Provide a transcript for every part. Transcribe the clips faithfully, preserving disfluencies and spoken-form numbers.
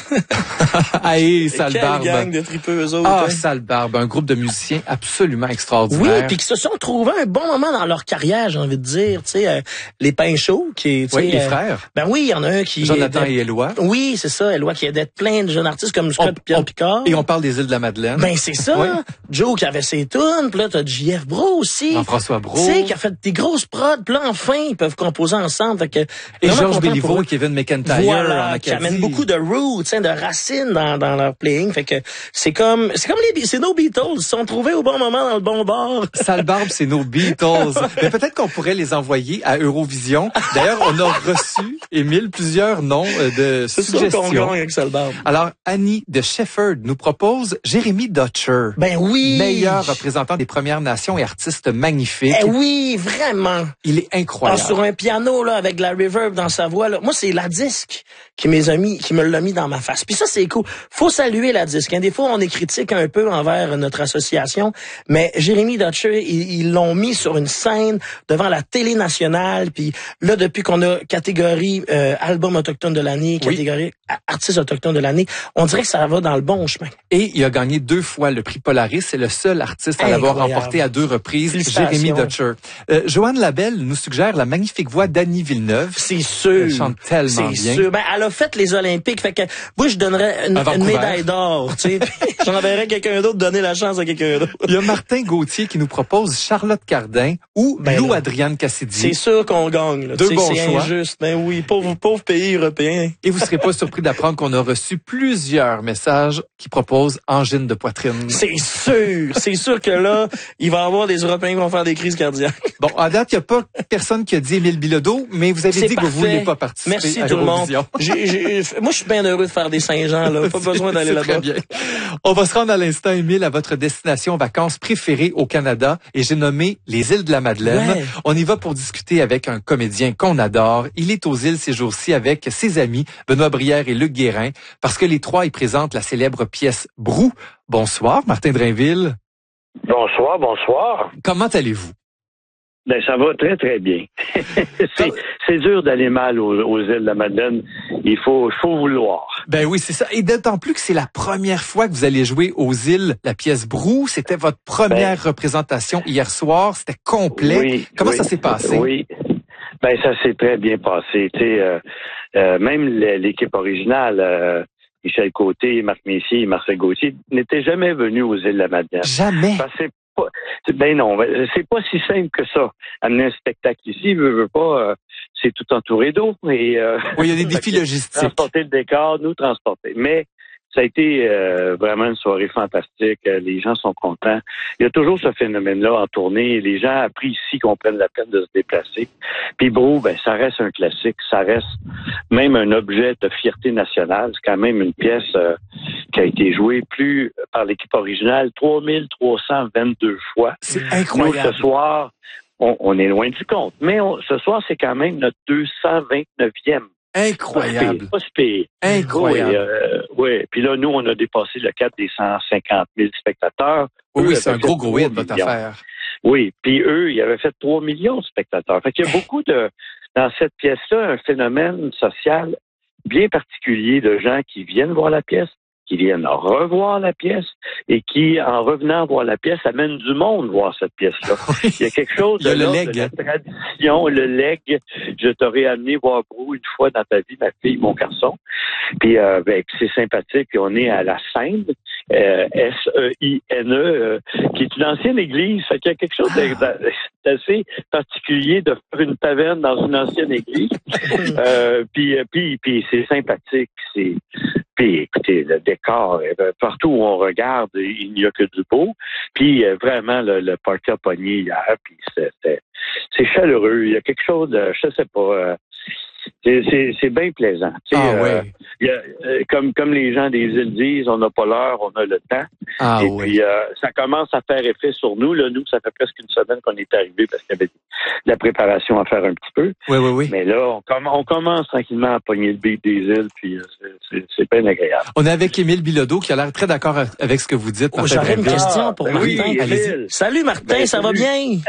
Aïe, Sale Quelle Barbe. gang de tripeux, eux autres. Ah, hein. Sale Barbe, un groupe de musiciens absolument Oui, extraordinaire. puis qui se sont trouvés un bon moment dans leur carrière, j'ai envie de dire. Tu sais, euh, les Pains Chauds, qui, tu sais, Oui, les euh, frères. Ben oui, il y en a un qui... Jonathan aidait- et Éloi. Oui, c'est ça, Éloi, qui aidait plein de jeunes artistes comme Scott On- Pierre on- Picard. Et on parle des îles de la Madeleine. Ben c'est ça. Oui. Joe qui avait ses tunes, puis là t'as J F Bro aussi. Jean-François Brault. Tu sais, qui a fait des grosses prods, puis là enfin ils peuvent composer ensemble. Fait que, Et vraiment Georges content pour Béliveau eux. et Kevin McIntyre Voilà, en qui Acadie. amènent beaucoup de roots, hein, de racines dans, dans leur playing. Fait que c'est comme c'est comme les c'est nos Beatles, ils se sont trouvés au bon moment dans le bon bar. Sale Barbe, c'est nos Beatles. Mais peut-être qu'on pourrait les envoyer à Eurovision. D'ailleurs, on a reçu, Émile, plusieurs noms euh, de C'est sûr qu'on suggestions. gagne avec Sale Barbe. Alors, Annie de Shefford nous propose Jérémy Dutcher. Ben oui. Meilleur représentant des Premières Nations et artiste magnifique. Eh oui, vraiment. Il est Ah, incroyable. sur un piano là avec de la reverb dans sa voix là. Moi c'est la disque qui mes amis qui me l'a mis dans ma face. Puis ça c'est cool. Faut saluer la disque. Hein. Des fois on est critique un peu envers notre association, mais Jérémy Dutcher ils, ils l'ont mis sur une scène devant la télé nationale. Puis là depuis qu'on a catégorie euh, album autochtone de l'année, Oui. catégorie artiste autochtone de l'année, on dirait que ça va dans le bon chemin. Et il a gagné deux fois le prix Polaris. C'est le seul artiste à l'avoir Incroyable. remporté à deux reprises, Félicitations. Jérémy Dutcher. Euh, Joanne Labelle nous suggère la magnifique voix d'Annie Villeneuve. C'est sûr. Elle chante tellement C'est bien. sûr. Ben, elle a fait les Olympiques. Fait que, moi, je donnerais une, À une Vancouver. médaille d'or, tu sais. Puis j'enverrais quelqu'un d'autre donner la chance à quelqu'un d'autre. Il y a Martin Gauthier qui nous propose Charlotte Cardin ou Ben Lou là. Adrienne C'est Cassidy. sûr qu'on gagne, là. Deux Tu sais, bons c'est choix. injuste. Ben oui, pauvre, pauvre pays européen. Et vous serez pas surpris d'apprendre qu'on a reçu plusieurs messages qui proposent angine de poitrine. C'est sûr. C'est sûr que là, il va y avoir des Européens qui vont faire des crises cardiaques. Bon, à date, il n'y a pas personne qui a dit Émile Bilodeau, mais vous avez C'est dit que vous parfait. voulez pas participer Merci à tout le monde. l'Eurovision. J'ai- j'ai- moi, je suis bien heureux de faire des Saint-Jean, là. Pas besoin d'aller C'est là-bas. très bien. On va se rendre à l'instant, Émile, à votre destination vacances préférée au Canada, et j'ai nommé les îles de la Madeleine. Ouais. On y va pour discuter avec un comédien qu'on adore. Il est aux îles ces jours-ci avec ses amis Benoît Brière et Luc Guérin, parce que les trois y présentent la célèbre pièce Brou. Bonsoir, Martin Drainville. Bonsoir, bonsoir. Comment allez-vous? Ben, ça va très, très bien. c'est, c'est dur d'aller mal aux, aux îles de la Madeleine. Il faut, faut vouloir. Ben oui, c'est ça. Et d'autant plus que c'est la première fois que vous allez jouer aux îles la pièce Brou. C'était votre première Ben, représentation hier soir. C'était complet. Oui, Comment oui, ça s'est passé? Oui. Ben, ça s'est très bien passé. Tu sais, euh, euh, même l'équipe originale, euh, Michel Côté, Marc Messier et Marcel Gauthier, n'étaient jamais venus aux îles de la Madeleine. Jamais. Parce que c'est pas, ben non, ben, c'est pas si simple que ça. Amener un spectacle ici, veut, veut pas, euh, c'est tout entouré d'eau. Et, euh, Oui, il y a des défis logistiques. transporter le décor, nous transporter. Mais ça a été euh, vraiment une soirée fantastique. Euh, Les gens sont contents. Il y a toujours ce phénomène-là en tournée. Les gens apprécient qu'on prenne la peine de se déplacer. Puis Brou, ben, ça reste un classique. Ça reste même un objet de fierté nationale. C'est quand même une pièce euh, qui a été jouée plus par l'équipe originale trois mille trois cent vingt-deux fois. C'est Nous, incroyable. ce soir, on, on est loin du compte. Mais on, ce soir, c'est quand même notre deux cent vingt-neuvième. Incroyable. Pas si pire. Incroyable. Oui, euh, oui. Puis là, nous, on a dépassé le cap des cent cinquante mille spectateurs. Oui, Eux oui, c'est un avaient gros, fait gros hit, trois votre millions. affaire. Oui, puis eux, ils avaient fait trois millions de spectateurs. Fait qu'il y a beaucoup de, dans cette pièce-là, un phénomène social bien particulier de gens qui viennent voir la pièce, qui viennent revoir la pièce et qui, en revenant voir la pièce, amènent du monde voir cette pièce-là. Il y a quelque chose Il y a de, le là, leg. de la tradition, le leg. Je t'aurais amené voir Brou une fois dans ta vie, ma fille, mon garçon. Puis euh, ben, c'est sympathique. Puis on est à la Seine, euh, S E I N E, euh, qui est une ancienne église. Fait qu'il y a quelque chose de- d'assez particulier de faire une taverne dans une ancienne église. euh, puis, puis, puis c'est sympathique. C'est Puis, écoutez, le décor, euh, partout où on regarde, il n'y a que du beau. Puis, euh, vraiment, le, le party a pogné hier, puis c'était, c'est chaleureux. Il y a quelque chose de, je sais pas, euh, c'est, c'est, c'est bien plaisant. Tu sais, Ah euh, oui. il y a, euh, comme, comme les gens des îles disent, on n'a pas l'heure, on a le temps. Ah Et oui. puis, euh, ça commence à faire effet sur nous. Là, nous, ça fait presque une semaine qu'on est arrivés parce qu'il y avait de la préparation à faire un petit peu. Oui, oui, oui. Mais là, on, comm- on commence tranquillement à pogner le beat des îles, puis euh, c'est, c'est, c'est bien agréable. On est avec Émile Bilodeau qui a l'air très d'accord avec ce que vous dites. Oh, Martin j'aurais une Drainville. question pour ben Martin. oui, Allez-y. Émile. Salut Martin, Ben, ça va salut. bien?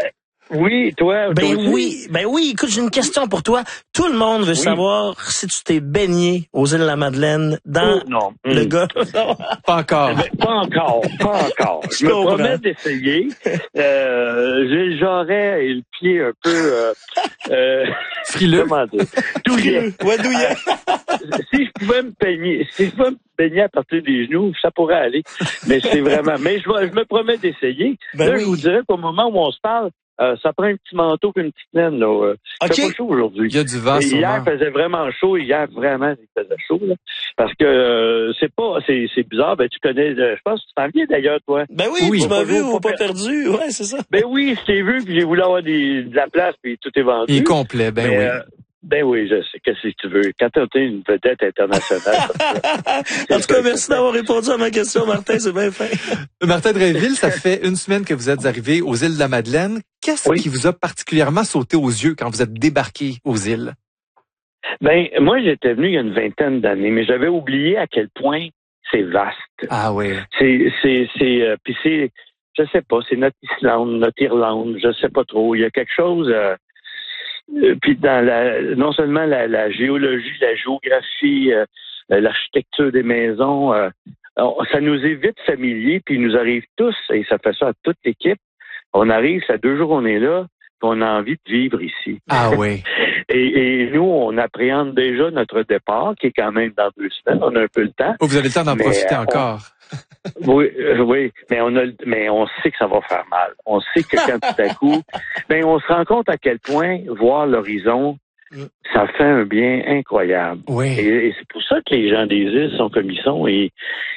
Oui, toi, Ben toi aussi? oui, ben oui, écoute, j'ai une question pour toi. Tout le monde veut Oui. savoir si tu t'es baigné aux îles de la Madeleine dans Oh, non. le Hmm. golfe. Pas encore. Ben, pas encore, pas encore. Je Je me comprends. promets d'essayer. Euh, j'ai le jarret et le pied un peu... Euh, euh, Frileux. comment dire? Douillet. Ouais, douillet. Si je pouvais me baigner, si je pouvais me baigner à partir des genoux, ça pourrait aller. Mais c'est vraiment... Mais je, vais- je me promets d'essayer. Ben là, oui. je vous dirais qu'au moment où on se parle, euh, ça prend un petit manteau et une petite naine. Là. Euh, OK. Il fait pas chaud aujourd'hui. Il y a du vent, Et hier, sûrement. il faisait vraiment chaud. Hier, vraiment, il faisait chaud. Là. Parce que euh, c'est pas... C'est, c'est bizarre. Ben, tu connais... euh, je pense que tu t'en viens d'ailleurs, toi. Ben oui, Oui. tu m'as Pas vu jour, ou pas pas perdu. Ouais, c'est ça. Ben oui, je t'ai vu, puis j'ai voulu avoir des, de la place, puis tout est vendu. Il est complet, ben Mais, oui. euh, ben oui, je sais. Qu'est-ce que tu veux? Quand t'es une vedette internationale, En tout cas, merci d'avoir répondu à ma question, Martin. C'est bien fait. Martin Drainville, ça fait une semaine que vous êtes arrivé aux îles de la Madeleine. Qu'est-ce Oui. qui vous a particulièrement sauté aux yeux quand vous êtes débarqué aux îles? ben moi, j'étais venu il y a une vingtaine d'années, mais j'avais oublié à quel point c'est vaste. Ah oui. C'est, c'est, c'est, euh, puis c'est, je sais pas, c'est notre Islande, notre Irlande, je sais pas trop. Il y a quelque chose. Euh, euh, puis dans la, non seulement la, la géologie, la géographie, euh, l'architecture des maisons, euh, on- ça nous est vite familier, puis il nous arrive tous, et ça fait ça à toute l'équipe. On arrive, ça deux jours on est là, puis on a envie de vivre ici. Ah oui. Et, et nous, on appréhende déjà notre départ, qui est quand même dans deux semaines. On a un peu le temps. Oh, vous avez le temps d'en Mais, profiter euh, encore. Oui, euh, oui, mais on a, le- mais on sait que ça va faire mal. On sait que quand tout à coup, ben on se rend compte à quel point voir l'horizon, ça fait un bien incroyable. Oui. Et, et c'est pour ça que les gens des îles sont comme ils sont et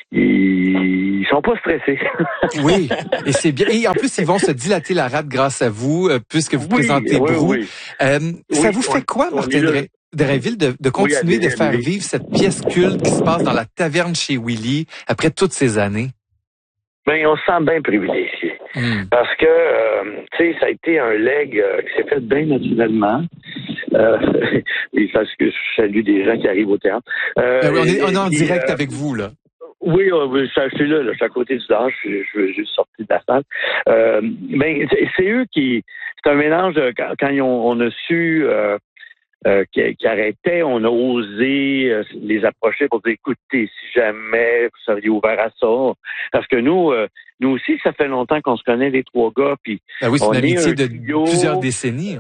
ils sont pas stressés. Oui, et c'est bien. Et en plus, ils vont se dilater la rate grâce à vous, euh, puisque vous Oui, présentez oui, Brou. oui. Euh, ça Oui, vous fait on- quoi, on Martin est là. Dra- Drainville, de, de continuer allez, de faire allez. vivre cette pièce culte qui se passe dans la taverne chez Willy après toutes ces années? Ben, on se sent bien privilégié. Hmm. Parce que, euh, tu sais, ça a été un leg euh, qui s'est fait bien naturellement. Euh, et parce que je salue des gens qui arrivent au théâtre. Euh, Ben oui, on est, on est en et, direct euh, avec vous, là. Oui, euh, oui, je je suis là, là, je suis à côté du dehors, je, je suis juste sorti de la salle. Euh, ben, c'est c'est eux qui... C'est un mélange, de- quand, quand ils ont, on a su euh, euh, qu'ils qu'ils arrêtaient, on a osé euh, les approcher pour dire, écoutez, si jamais vous seriez ouvert à ça. Parce que nous, euh, nous aussi, ça fait longtemps qu'on se connaît, les trois gars, puis Ben oui, c'est on une est amitié un de trio. plusieurs décennies.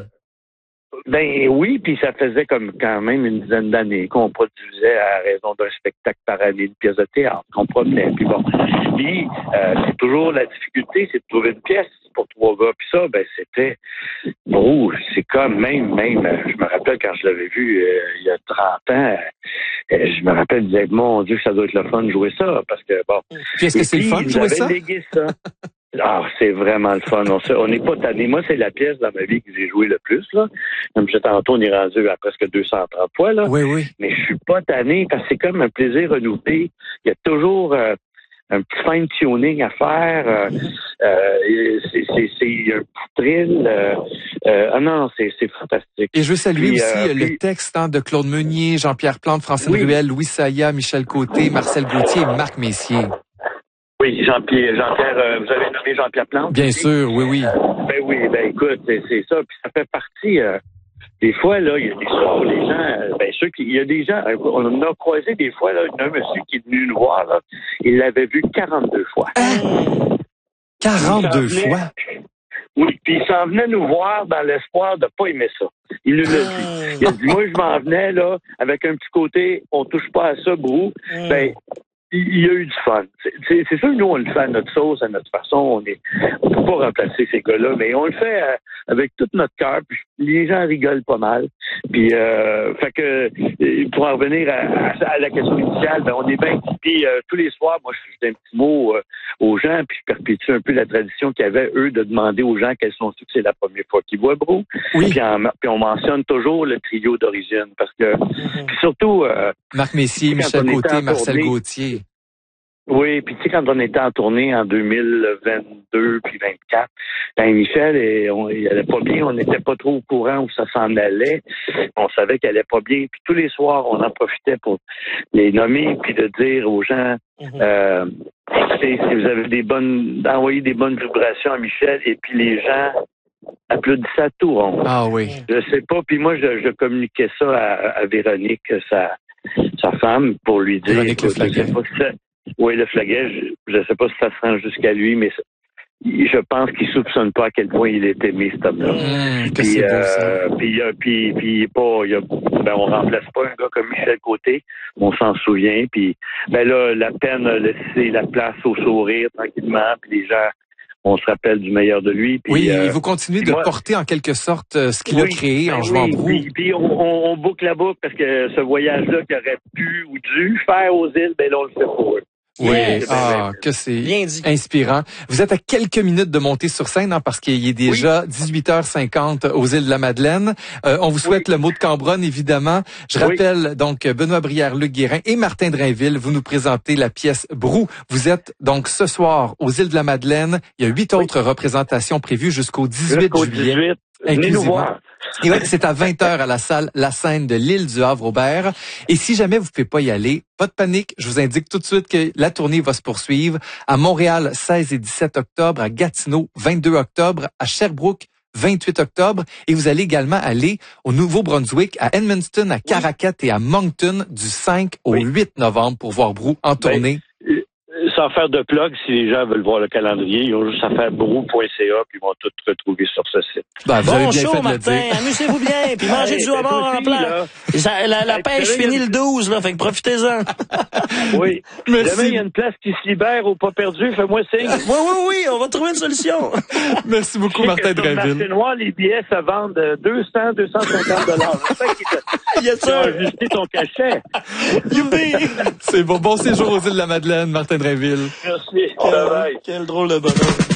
Ben oui, puis ça faisait comme quand même une dizaine d'années qu'on produisait à raison d'un spectacle par année, une pièce de théâtre qu'on promenait. Puis bon, puis euh, c'est toujours la difficulté, c'est de trouver une pièce pour trois gars. Puis ça, ben c'était, oh, c'est comme même, même, euh, je me rappelle quand je l'avais vu euh, il y a trente ans, euh, je me rappelle, je disais, mon Dieu, ça doit être le fun de jouer ça, parce que bon. Puis est-ce que Et c'est le puis, fun ils de jouer avaient ça? légué ça. Ah, c'est vraiment le fun. On se- on n'est pas tanné. Moi, c'est la pièce dans ma vie que j'ai joué le plus, là. Comme je disais tantôt, on est rendu à presque deux cent trente fois, là. Oui, oui. Mais je suis pas tanné parce que c'est comme un plaisir renouvelé. Il y a toujours euh, un petit fine-tuning à faire. Euh, euh, c'est, c'est, c'est un petit thrill. Euh, euh, ah non, c'est, c'est fantastique. Et je veux saluer Puis, aussi euh, euh, le puis- texte hein, de Claude Meunier, Jean-Pierre Plante, Francine Oui. Ruel, Louis Saya, Michel Côté, Marcel Gauthier et Marc Messier. Oui, Jean-Pierre, Jean-Pierre, euh, vous avez nommé Jean-Pierre Plante? Bien aussi? sûr, oui, oui. Ben oui, ben écoute, c'est, c'est ça. Puis ça fait partie. Euh, des fois, là, il y a des soirs où les gens, euh, ben ceux qui, il y a des gens, euh, on a croisé des fois, là, un monsieur qui est venu nous voir, là, il l'avait vu quarante-deux fois. Hein? quarante-deux Il s'en venait- fois? Oui, puis il s'en venait nous voir dans l'espoir de pas aimer ça. Il nous l'a dit. Il a dit, moi, je m'en venais, là, avec un petit côté, on touche pas à ça, Brou. Ben, il y a eu du fun. C'est, c'est, c'est sûr que nous, on le fait à notre sauce, à notre façon. On est, on peut pas remplacer ces gars-là, mais on le fait euh, avec tout notre cœur. Puis les gens rigolent pas mal. Puis, euh, fait que, euh, pour en revenir à, à, à la question initiale, ben, on est bien. Puis euh, tous les soirs, moi, je fais un petit mot euh, aux gens, puis je perpétue un peu la tradition qu'il y avait, eux, de demander aux gens quels sont ceux que c'est la première fois qu'ils voient Brou. Oui. Puis, en- puis on mentionne toujours le trio d'origine, parce que, puis surtout. Euh, Marc Messier, Quand Michel on était Côté, en Marcel tournée- Gauthier. Oui, puis tu sais, quand on était en tournée en deux mille vingt-deux puis vingt-quatre, ben Michel, et on, il allait pas bien, on n'était pas trop au courant où ça s'en allait. On savait qu'elle allait pas bien. Puis tous les soirs, on en profitait pour les nommer puis de dire aux gens, euh, écoutez, si vous avez des bonnes, d'envoyer des bonnes vibrations à Michel, et puis les gens applaudissait à tout rond. Ah oui. Je sais pas. Puis moi, je, je communiquais ça à, à Véronique, sa, sa femme, pour lui dire... Véronique Le Flaguet. Oui, Le Flaguet. Je ne sais pas si ça se rend jusqu'à lui, mais je pense qu'il soupçonne pas à quel point il est aimé, cet homme-là. Mmh, que puis, c'est beau, euh, ça. puis, euh, puis, puis, il est pas, il a, ben, on remplace pas un gars comme Michel Côté, on s'en souvient. Puis, ben là, la peine a laissé la place au sourire tranquillement. Puis les gens, on se rappelle du meilleur de lui. Puis, oui, euh, et vous continuez de moi, porter en quelque sorte euh, ce qu'il oui, a créé ben en jouant oui, Brou. Puis, puis on, on, on boucle la boucle parce que ce voyage-là qu'il aurait pu ou dû faire aux îles, ben là, on le fait pas. Oui, Yes. ah, que c'est Bien dit. inspirant. Vous êtes à quelques minutes de monter sur scène, hein, parce qu'il est déjà oui. dix-huit heures cinquante aux îles de la Madeleine. Euh, on vous souhaite oui. le mot de Cambronne, évidemment. Je rappelle oui. donc Benoît Brière, Luc Guérin et Martin Drainville. Vous nous présentez la pièce Brou. Vous êtes donc ce soir aux îles de la Madeleine. Il y a huit oui. autres représentations prévues jusqu'au dix-huit jusqu'au juillet. dix-huit. Venez nous voir. Et ouais, c'est à vingt heures à la salle La Scène de l'île du Havre-Aubert. Et si jamais vous ne pouvez pas y aller, pas de panique, je vous indique tout de suite que la tournée va se poursuivre à Montréal seize et dix-sept octobre, à Gatineau vingt-deux octobre, à Sherbrooke vingt-huit octobre. Et vous allez également aller au Nouveau-Brunswick, à Edmundston, à Caracat et à Moncton du cinq au oui. huit novembre pour voir Brou en tournée. Ben, sans faire de plug, si les gens veulent voir le calendrier, ils ont juste à faire brou point c a puis ils vont tout retrouver sur ce site. Ben, vous bon avez bien show, fait de Martin. Amusez-vous bien, puis mangez du homard en plein. La, la, la pêche finit le douze, là, fait que profitez-en. Oui. Merci. Demain, il y a une place qui se libère au pas perdu. Fais-moi signe. Oui, oui, oui, on va trouver une solution. Merci beaucoup, Martin Drainville. Sur le marché noir, les billets se vendent deux cents, deux cent cinquante dollars. Il y a ça. Ajuster ton cachet. Youpi! C'est bon. Bon séjour aux îles de la Madeleine, Martin Drainville. Merci. Oh, quel drôle de bonhomme.